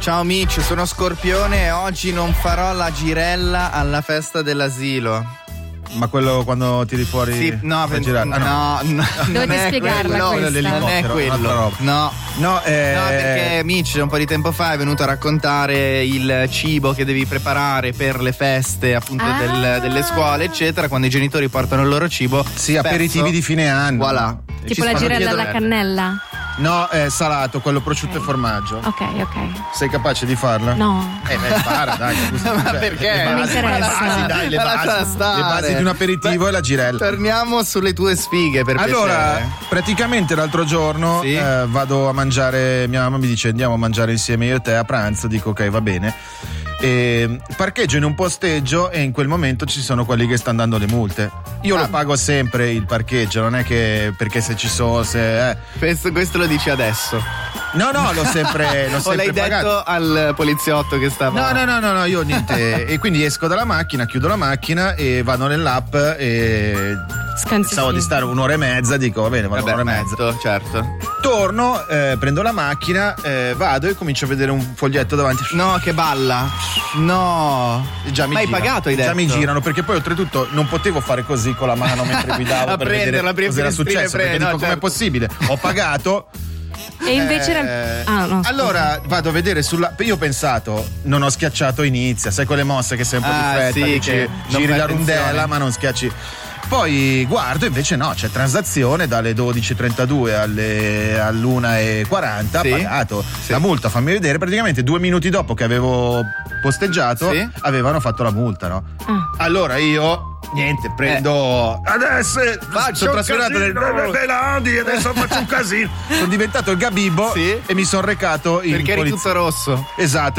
Ciao Mitch, sono Scorpione e oggi non farò la girella alla festa dell'asilo. Ma quello quando tiri fuori? Sì, no, girare? no, dovete spiegarla non è quello. No, perché Mitch un po' di tempo fa è venuto a raccontare il cibo che devi preparare per le feste appunto delle scuole eccetera, quando i genitori portano il loro cibo. Sì, aperitivi di fine anno. Voilà. Tipo la girella alla cannella? No, è salato, quello prosciutto e formaggio. Ok. Sei capace di farla? No. Spara, dai. Ma perché? Non mi interessa. Le basi di un aperitivo e la girella. Torniamo sulle tue sfighe per allora, piacere. praticamente l'altro giorno vado a mangiare, mia mamma mi dice andiamo a mangiare insieme io e te a pranzo, dico ok, va bene. E parcheggio in un posteggio e in quel momento ci sono quelli che stanno dando le multe. Io lo pago sempre il parcheggio, non è che perché se ci sono Questo lo dici adesso. No, l'ho sempre o l'hai pagato. detto al poliziotto che stava. No, io niente. E quindi esco dalla macchina, chiudo la macchina e vado nell'app e pensavo di stare un'ora e mezza, dico va bene, vado un'ora e mezza. Certo. Torno, prendo la macchina, vado e comincio a vedere un foglietto davanti. No, che balla. No. Già mi hai girano. pagato, hai detto? Già mi girano, perché poi oltretutto non potevo fare così con la mano mentre guidavo per vedere cosa era successo, perché dico com'è possibile? Ho pagato. E invece allora vado a vedere io ho pensato, non ho schiacciato inizia, sai quelle mosse che sei un po' di fretta, dici, giri la rondella ma non schiacci. Poi guardo, invece no, c'è transazione dalle 12.32 all'1.40, pagato la multa, fammi vedere, praticamente 2 minuti dopo che avevo posteggiato avevano fatto la multa, no? Allora io niente, prendo adesso faccio un casino, adesso faccio un casino. Sono diventato il Gabibbo e mi sono recato in perché eri tutto rosso. Esatto,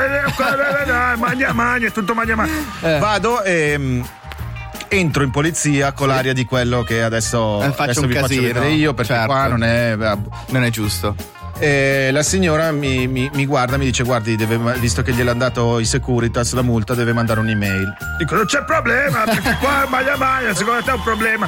magna, tutto magna. Vado e entro in polizia con l'aria di quello che adesso faccio un vi casino, faccio vedere io, perché qua non è giusto. La signora mi guarda, mi dice guardi, visto che gliel'ha dato i Securitas la multa, deve mandare un'email. Dico non c'è problema, perché qua magna, secondo te è un problema.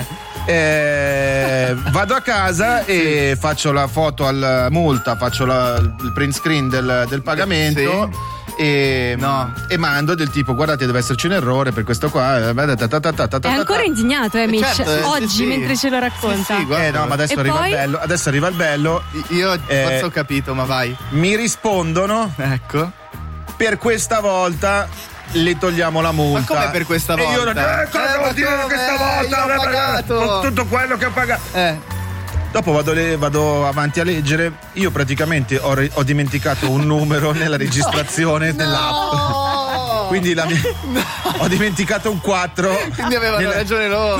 Vado a casa e faccio la foto alla multa, faccio il print screen del pagamento. E mando del tipo guardate, deve esserci un errore per questo qua. È ancora indignato, Mitch, certo, oggi mentre ce lo racconta. No, ma adesso arriva il bello. Adesso arriva il bello. Io forse ho capito, ma vai. Mi rispondono. Ecco. Per questa volta le togliamo la multa. Ma come per questa volta? E io cosa vuol dire questa volta? Ho pagato. Con tutto quello che ho pagato. Dopo vado avanti a leggere. Io praticamente ho dimenticato un numero nella registrazione dell'app. Quindi ho dimenticato un 4. Quindi avevano ragione loro.